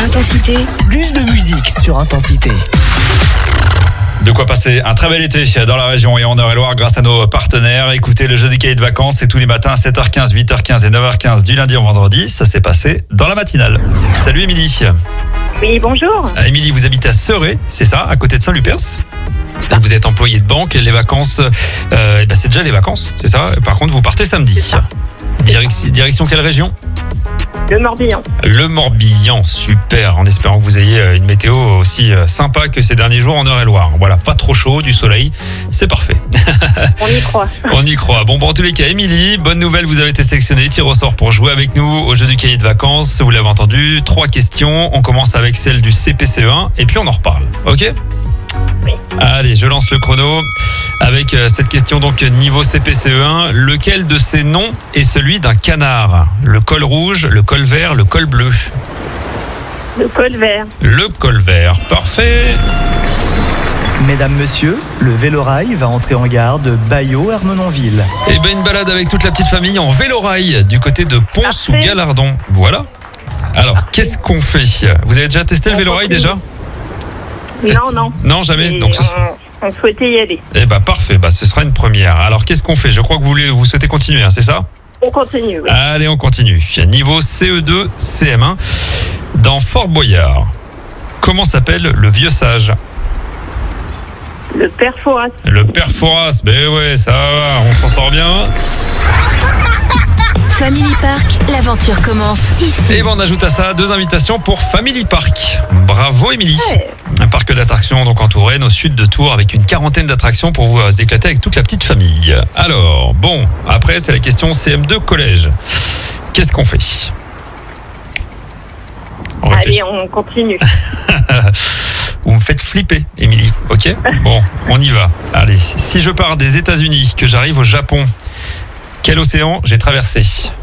Intensité. Plus de musique sur Intensité. De quoi passer un très bel été dans la région et en Eure-et-Loire grâce à nos partenaires. Écoutez le jeu du cahier de vacances, c'est tous les matins à 7h15, 8h15 et 9h15 du lundi au vendredi. Ça s'est passé dans la matinale. Salut Émilie. Oui, bonjour. Émilie, vous habitez à Serré, c'est ça, à côté de Saint-Lupers. Vous êtes employée de banque, les vacances, c'est déjà les vacances, c'est ça. Par contre, vous partez samedi. Direction quelle région ? Le Morbihan. Le Morbihan, super, en espérant que vous ayez une météo aussi sympa que ces derniers jours en Eure-et-Loire. Voilà, pas trop chaud, du soleil, c'est parfait. On y croit. On y croit. Bon, en tous les cas, Émilie, bonne nouvelle, vous avez été sélectionnée, tir au sort pour jouer avec nous au jeu du cahier de vacances. Vous l'avez entendu, 3 questions, on commence avec celle du CPCE1 et puis on en reparle, ok ? Oui. Allez, je lance le chrono avec cette question donc niveau CPCE1. Lequel de ces noms est celui d'un canard ? Le col rouge, le col vert, le col bleu ? Le col vert. Le col vert, parfait. Mesdames, messieurs, le Vélorail va entrer en gare de Bailleau-Ermenonville. Et ben une balade avec toute la petite famille en Vélorail du côté de Pons ou Galardon. Voilà. Alors, qu'est-ce qu'on fait ? Vous avez déjà testé le Vélorail déjà ? Non. Non, jamais. Et Donc, on souhaitait y aller. Eh ben parfait, ce sera une première. Alors qu'est-ce qu'on fait ? Je crois que vous souhaitez continuer, c'est ça ? On continue, oui. Allez, on continue. Niveau CE2, CM1, dans Fort Boyard, comment s'appelle le vieux sage ? Le père Fouras. Le père Fouras, ben ouais, ça va, on s'en sort bien. Family Park, l'aventure commence ici. Et on ajoute à ça 2 invitations pour Family Park. Bravo Émilie. Ouais. Un parc d'attractions donc en Touraine, au sud de Tours, avec une 40aine d'attractions pour vous éclater avec toute la petite famille. Alors, bon, après c'est la question CM2 collège. Qu'est-ce qu'on fait ? Allez, on continue. Vous me faites flipper, Émilie, ok ? Bon, on y va. Allez, si je pars des États-Unis, que j'arrive au Japon, quel océan j'ai traversé ?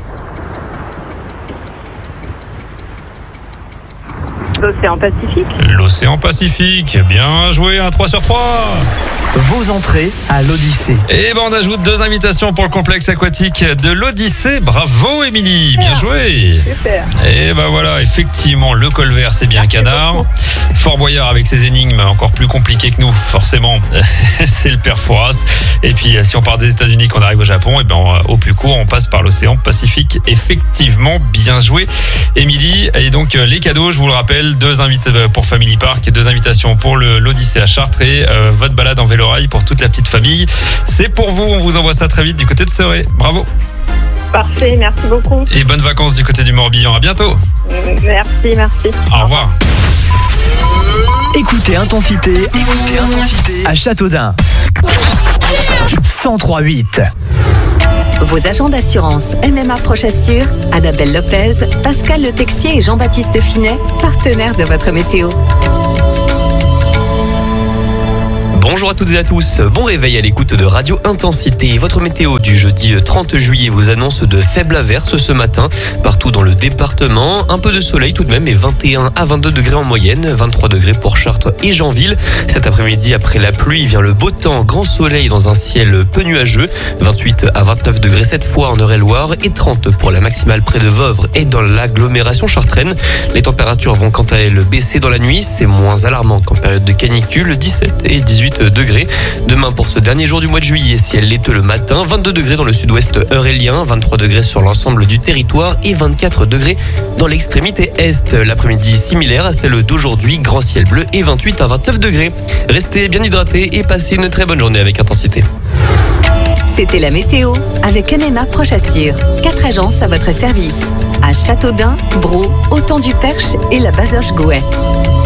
L'océan Pacifique. L'océan Pacifique, bien joué, un 3 sur 3. Vos entrées à l'Odyssée. Et on ajoute 2 invitations pour le complexe aquatique de l'Odyssée. Bravo Émilie, bien joué. Super. Et voilà, effectivement, le col vert, c'est bien un canard. Fort Boyard avec ses énigmes encore plus compliquées que nous, forcément, c'est le père Fouras. Et puis, si on part des États-Unis, qu'on arrive au Japon, et au plus court, on passe par l'océan Pacifique. Effectivement, bien joué, Émilie. Et donc, les cadeaux, je vous le rappelle, 2 invités pour Family Park et 2 invitations pour l'Odyssée à Chartres et votre balade en Vélorail pour toute la petite famille. C'est pour vous, on vous envoie ça très vite du côté de Serré. Bravo. Parfait, merci beaucoup. Et bonnes vacances du côté du Morbihan. À bientôt. Merci. Au revoir. Écoutez Intensité à Châteaudun. 103.8. Vos agents d'assurance MMA Proche Assure, Annabelle Lopez, Pascal Le Texier et Jean-Baptiste Finet, partenaires de votre météo. Bonjour à toutes et à tous, bon réveil à l'écoute de Radio Intensité. Votre météo du jeudi 30 juillet vous annonce de faibles averses ce matin partout dans le département. Un peu de soleil tout de même et 21 à 22 degrés en moyenne, 23 degrés pour Chartres et Janville. Cet après-midi, après la pluie, vient le beau temps, grand soleil dans un ciel peu nuageux. 28 à 29 degrés cette fois en Eure-et-Loire et 30 pour la maximale près de Vouvres et dans l'agglomération chartraine. Les températures vont quant à elles baisser dans la nuit, c'est moins alarmant qu'en période de canicule, 17 et 18 degrés. Demain pour ce dernier jour du mois de juillet, ciel laiteux le matin, 22 degrés dans le sud-ouest eurélien, 23 degrés sur l'ensemble du territoire et 24 degrés dans l'extrémité est. L'après-midi similaire à celle d'aujourd'hui, grand ciel bleu et 28 à 29 degrés. Restez bien hydratés et passez une très bonne journée avec Intensité. C'était la météo avec MMA Proche Assure. 4 agences à votre service. À Châteaudun, Braux, Autant-du-Perche et la Bazoche-Gouet.